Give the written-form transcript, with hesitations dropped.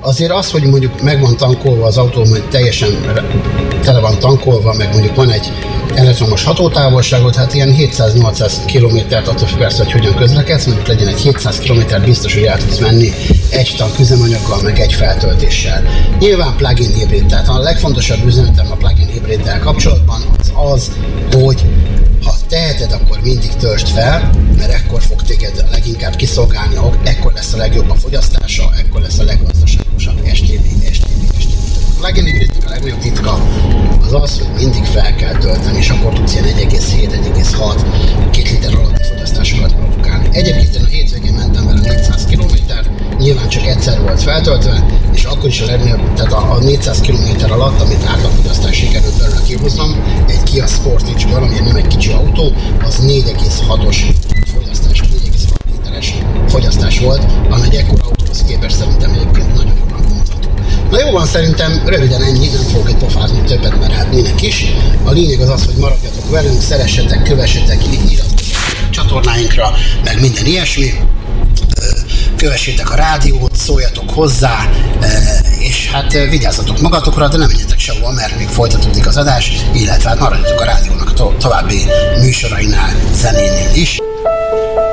azért az, hogy mondjuk meg van tankolva az autó, hogy teljesen tele van tankolva, meg mondjuk van egy elektromos hatótávolságot, hát ilyen 700-800 kilométert, attól persze, hogy hogyan közlekedsz, mondjuk legyen egy 700 kilométert, biztos, hogy el tudsz menni egy tank üzemanyaggal, meg egy feltöltéssel. Nyilván plug-in hibrid, tehát a legfontosabb üzenetem a plug-in hibriddel kapcsolatban az, hogy ha teheted, akkor mindig töltsd fel, mert ekkor fog téged leginkább kiszolgálni, ekkor lesz a legjobb a fogyasztása, ekkor lesz a leggazdaságosabb estélig. A plug-in hibridnek a legnagyobb titka az, hogy mindig fel kell tölteni, és akkor tudsz ilyen 1,7-1,6 2 liter alatti fogyasztásokat produkálni. Egyébként én a hétvégén mentem vele 400 kilométert, nyilván csak egyszer volt feltöltve, és akkor is a legnagyobb, tehát a 400 km alatt, amit átlagfogyasztás sikerült belőle kihoznom, egy Kia Sportage-ből, ami nem egy kicsi autó, az 4,6-os fogyasztás, 4,6 literes fogyasztás volt, ami egy ekkora autóhoz képest szerintem egyébként nagyon jobban mondható. Na jó van, szerintem röviden ennyi, nem fogok itt pofázni többet, mert hát minek is. A lényeg az, hogy maradjatok velünk, szeressetek, kövessetek, iratkozzatok a csatornáinkra, meg minden ilyesmi. Kövessétek a rádiót, szóljatok hozzá, és hát vigyázzatok magatokra, de nem menjetek sehova, mert még folytatódik az adás, illetve hát maradjatok a rádiónak a további műsorainál, zenénél is.